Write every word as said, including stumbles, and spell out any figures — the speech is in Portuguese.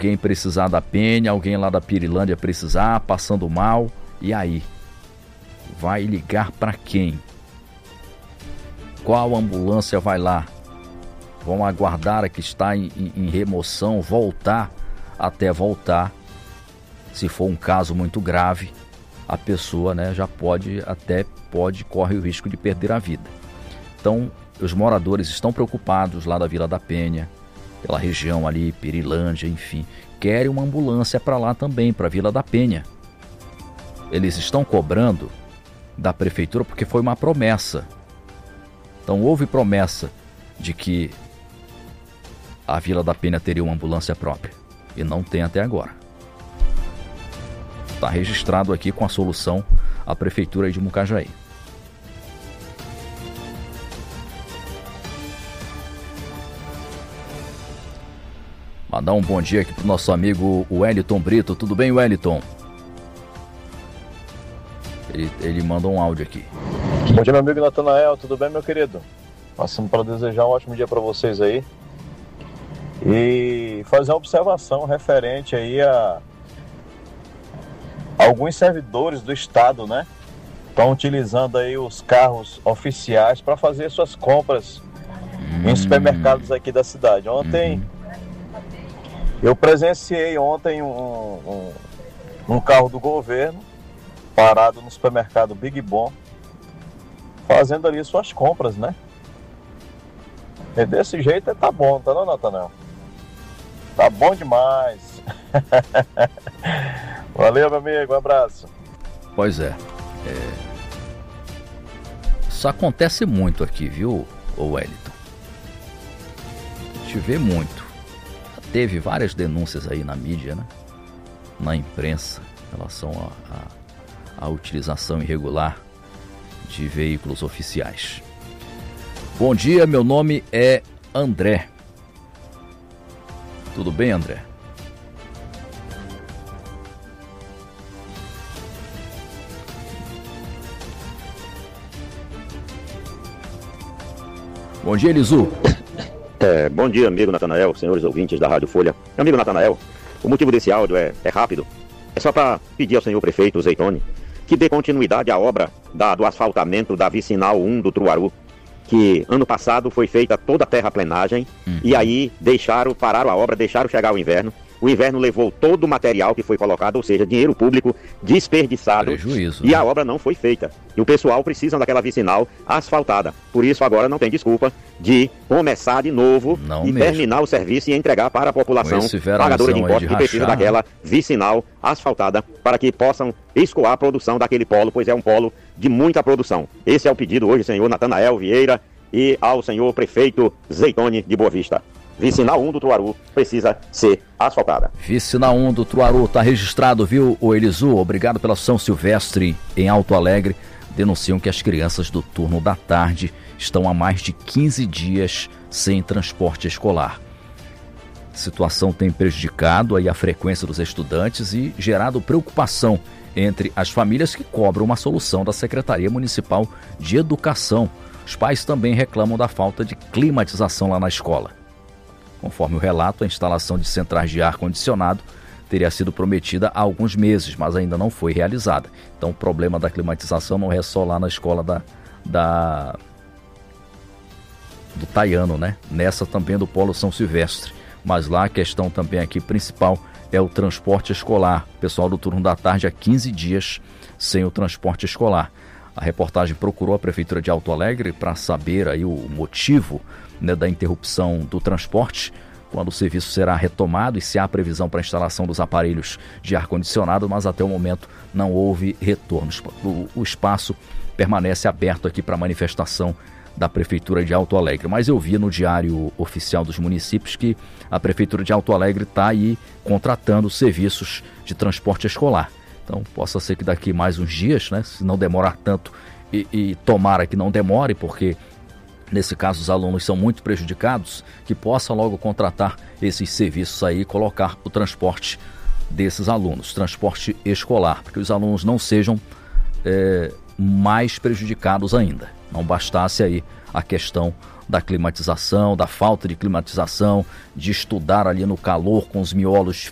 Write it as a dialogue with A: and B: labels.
A: alguém precisar da Penha, alguém lá da Pirilândia precisar, passando mal, e aí? Vai ligar para quem? Qual ambulância vai lá? Vão aguardar a que está em, em, em remoção, voltar, até voltar. Se for um caso muito grave, a pessoa, né, já pode, até pode, corre o risco de perder a vida. Então, os moradores estão preocupados lá da Vila da Penha, pela região ali, Pirilândia, enfim. Querem uma ambulância para lá também, para a Vila da Penha. Eles estão cobrando da prefeitura porque foi uma promessa. Então, houve promessa de que a Vila da Penha teria uma ambulância própria. E não tem até agora. Está registrado aqui com a solução a prefeitura de Mucajaí. Mandar um bom dia aqui pro nosso amigo Wellington Brito. Tudo bem, Wellington? Ele, ele mandou um áudio aqui.
B: Bom dia, meu amigo Natanael. Tudo bem, meu querido? Passando para desejar um ótimo dia para vocês aí. E fazer uma observação referente aí a alguns servidores do estado, né? Estão utilizando aí os carros oficiais para fazer suas compras hum. em supermercados aqui da cidade. Ontem, hum. eu presenciei ontem um, um, um carro do governo parado no supermercado Big Bom, fazendo ali suas compras, né? E desse jeito tá bom, tá não, Natanael? Tá bom demais. Valeu, meu amigo, um abraço.
A: Pois é, é... Isso acontece muito aqui, viu, Wellington? A gente vê muito. Teve várias denúncias aí na mídia, né? Na imprensa, em relação à utilização irregular de veículos oficiais. Bom dia, meu nome é André. Tudo bem, André? Bom dia, Elisu.
C: É, bom dia, amigo Natanael, senhores ouvintes da Rádio Folha. Meu amigo Natanael, o motivo desse áudio é, é rápido. É só para pedir ao senhor prefeito Zeitone que dê continuidade à obra da, do asfaltamento da vicinal um do Truaru, que ano passado foi feita toda a terraplenagem uhum. e aí deixaram, pararam a obra, deixaram chegar o inverno. O inverno levou todo o material que foi colocado, ou seja, dinheiro público desperdiçado.
A: Prejuízo,
C: e
A: né?
C: a obra não foi feita. E o pessoal precisa daquela vicinal asfaltada. Por isso agora não tem desculpa de começar de novo
A: não
C: e
A: mesmo.
C: terminar o serviço e entregar para a população pagadora de impostos que precisa daquela vicinal asfaltada para que possam escoar a produção daquele polo, pois é um polo de muita produção. Esse é o pedido hoje, senhor Natanael Vieira, e ao senhor prefeito Zeitone de Boa Vista. Vicinal um do Truaru precisa ser asfaltada.
A: Vicinal um do Truaru, tá registrado, viu, o Elisu? Obrigado pela São Silvestre em Alto Alegre. Denunciam que as crianças do turno da tarde estão há mais de quinze dias sem transporte escolar. A situação tem prejudicado aí a frequência dos estudantes e gerado preocupação entre as famílias que cobram uma solução da Secretaria Municipal de Educação. Os pais também reclamam da falta de climatização lá na escola. Conforme o relato, a instalação de centrais de ar-condicionado teria sido prometida há alguns meses, mas ainda não foi realizada. Então o problema da climatização não é só lá na escola da, da, do Taiano, né? Nessa também do Polo São Silvestre. Mas lá a questão também aqui principal é o transporte escolar. O pessoal do turno da tarde há quinze dias sem o transporte escolar. A reportagem procurou a Prefeitura de Alto Alegre para saber aí o motivo, né, da interrupção do transporte, quando o serviço será retomado e se há previsão para a instalação dos aparelhos de ar-condicionado, mas até o momento não houve retorno. O, o espaço permanece aberto aqui para manifestação da Prefeitura de Alto Alegre. Mas eu vi no Diário Oficial dos Municípios que a Prefeitura de Alto Alegre está aí contratando serviços de transporte escolar. Então, possa ser que daqui mais uns dias, né, se não demorar tanto, e, e tomara que não demore, porque nesse caso os alunos são muito prejudicados, que possa logo contratar esses serviços aí e colocar o transporte desses alunos, transporte escolar, para que os alunos não sejam é, mais prejudicados ainda. Não bastasse aí a questão da climatização, da falta de climatização, de estudar ali no calor com os miolos